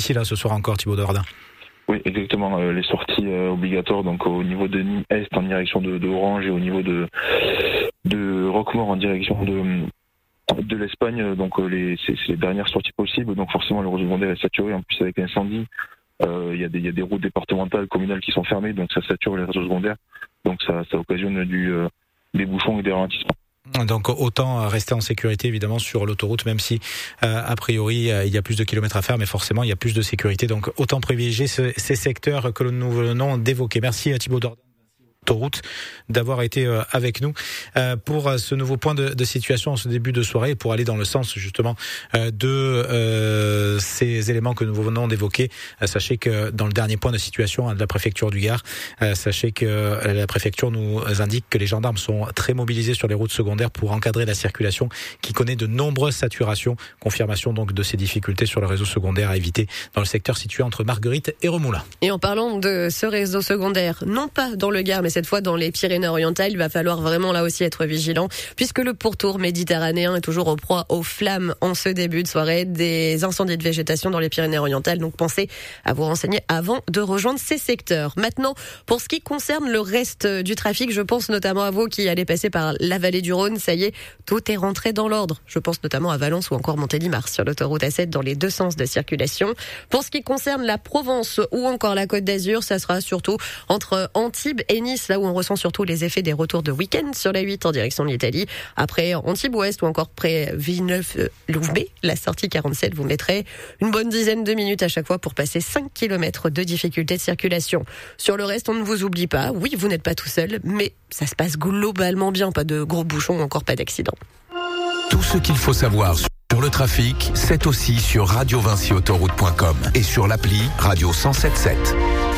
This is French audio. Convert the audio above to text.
difficile ce soir encore, Thibaut Dordain. Oui, exactement. Les sorties obligatoires, donc au niveau de Nîmes Est en direction de Orange et au niveau de Roquemaure en direction de l'Espagne. Donc c'est les dernières sorties possibles. Donc forcément le réseau secondaire est saturé. En plus avec l'incendie, il y a des routes départementales, communales qui sont fermées, donc ça sature les réseaux secondaires. Donc ça occasionne des bouchons et des ralentissements. Donc autant rester en sécurité évidemment sur l'autoroute, même si a priori il y a plus de kilomètres à faire, mais forcément il y a plus de sécurité. Donc autant privilégier ces secteurs que nous venons d'évoquer. Merci à Thibaut Dordain Autoroute d'avoir été avec nous pour ce nouveau point de situation en ce début de soirée, pour aller dans le sens justement de ces éléments que nous venons d'évoquer. Sachez que dans le dernier point de situation de la préfecture du Gard, sachez que la préfecture nous indique que les gendarmes sont très mobilisés sur les routes secondaires pour encadrer la circulation qui connaît de nombreuses saturations. Confirmation donc de ces difficultés sur le réseau secondaire à éviter dans le secteur situé entre Marguerite et Remoulins. Et en parlant de ce réseau secondaire, non pas dans le Gard, mais cette fois dans les Pyrénées-Orientales, il va falloir vraiment là aussi être vigilant, puisque le pourtour méditerranéen est toujours en proie aux flammes en ce début de soirée, des incendies de végétation dans les Pyrénées-Orientales. Donc pensez à vous renseigner avant de rejoindre ces secteurs. Maintenant, pour ce qui concerne le reste du trafic, je pense notamment à vous qui allez passer par la vallée du Rhône. Ça y est, tout est rentré dans l'ordre. Je pense notamment à Valence ou encore Montélimar sur l'autoroute A7 dans les deux sens de circulation. Pour ce qui concerne la Provence ou encore la Côte d'Azur, ça sera surtout entre Antibes et Nice, là où on ressent surtout les effets des retours de week-end sur la 8 en direction de l'Italie. Après, Antibes-Ouest ou encore près Villeneuve-Loubet, la sortie 47, vous mettrez une bonne dizaine de minutes à chaque fois pour passer 5 km de difficulté de circulation. Sur le reste, on ne vous oublie pas. Oui, vous n'êtes pas tout seul, mais ça se passe globalement bien. Pas de gros bouchons, encore pas d'accident. Tout ce qu'il faut savoir sur le trafic, c'est aussi sur radiovinciautoroute.com et sur l'appli Radio 107.7.